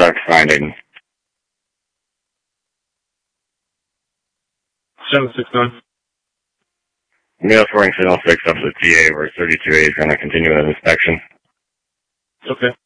Dark finding. 769. Neil Spring Signal 6 up to the TA where 32A is going to continue with inspection. Okay.